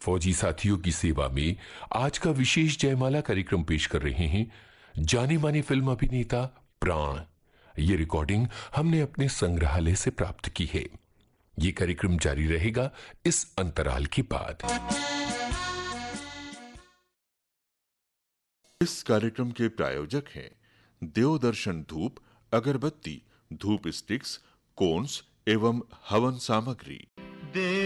फौजी साथियों की सेवा में आज का विशेष जयमाला कार्यक्रम पेश कर रहे हैं जाने माने फिल्म अभिनेता प्राण। ये रिकॉर्डिंग हमने अपने संग्रहालय से प्राप्त की है। ये कार्यक्रम जारी रहेगा इस अंतराल के बाद। इस कार्यक्रम के प्रायोजक हैं देवदर्शन धूप, अगरबत्ती, धूप स्टिक्स, कोन्स एवं हवन सामग्री।